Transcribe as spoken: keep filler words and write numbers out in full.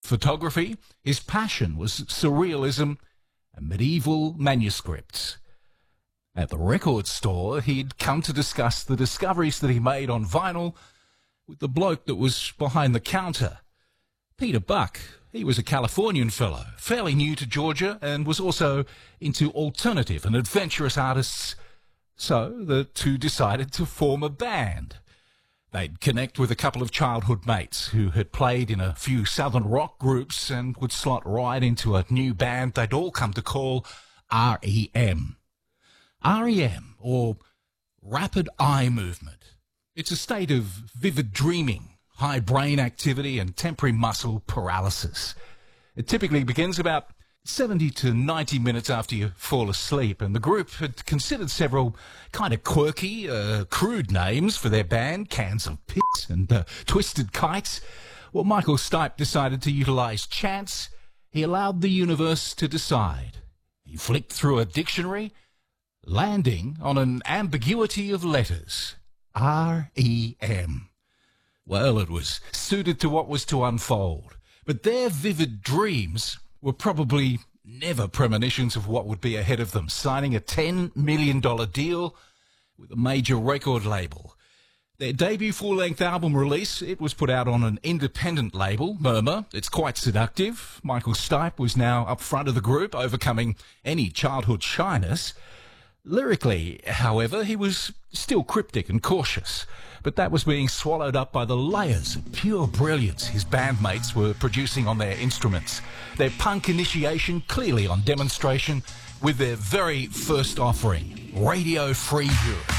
photography. His passion was surrealism and medieval manuscripts. At the record store, he'd come to discuss the discoveries that he made on vinyl with the bloke that was behind the counter. Peter Buck, he was a Californian fellow, fairly new to Georgia, and was also into alternative and adventurous artists. So the two decided to form a band. They'd connect with a couple of childhood mates who had played in a few southern rock groups and would slot right into a new band they'd all come to call R E M. R E M, or Rapid Eye Movement. It's a state of vivid dreaming, high brain activity and temporary muscle paralysis. It typically begins about seventy to ninety minutes after you fall asleep, and the group had considered several kind of quirky, uh, crude names for their band, Cans of Piss and uh, Twisted Kites. Well, Michael Stipe decided to utilise chance. He allowed the universe to decide. He flicked through a dictionary, landing on an ambiguity of letters. R E M. Well, it was suited to what was to unfold, but their vivid dreams were probably never premonitions of what would be ahead of them, signing a ten million dollars deal with a major record label. Their debut full-length album release, it was put out on an independent label, Murmur. It's quite seductive. Michael Stipe was now up front of the group, overcoming any childhood shyness. Lyrically, however, he was still cryptic and cautious, but that was being swallowed up by the layers of pure brilliance his bandmates were producing on their instruments. Their punk initiation clearly on demonstration with their very first offering, Radio Free Europe.